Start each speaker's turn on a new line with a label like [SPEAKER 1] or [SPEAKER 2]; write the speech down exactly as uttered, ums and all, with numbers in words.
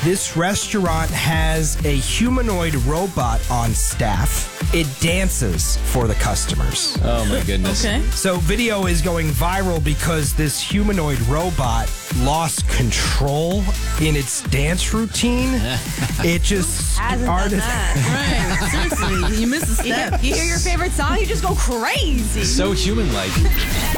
[SPEAKER 1] This restaurant has a humanoid robot on staff. It dances for the customers.
[SPEAKER 2] Oh, my goodness.
[SPEAKER 3] Okay.
[SPEAKER 1] So video is going viral because this humanoid robot lost control in its dance routine. It just
[SPEAKER 4] Hasn't done
[SPEAKER 1] started.
[SPEAKER 4] that.
[SPEAKER 3] Right. Seriously, you missed a
[SPEAKER 4] You,
[SPEAKER 3] step.
[SPEAKER 4] you hear your favorite song, you just go crazy.
[SPEAKER 2] So human-like.